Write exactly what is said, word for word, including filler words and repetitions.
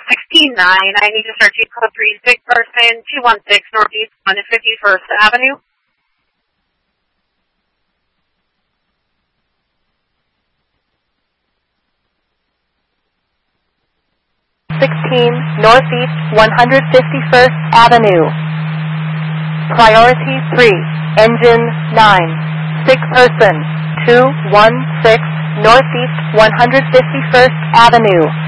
sixteen nine, I need to start G code three, six person, two one six Northeast one fifty-first Avenue. sixteen Northeast one fifty-first Avenue. Priority three, engine nine, six person, two one six Northeast one fifty-first Avenue.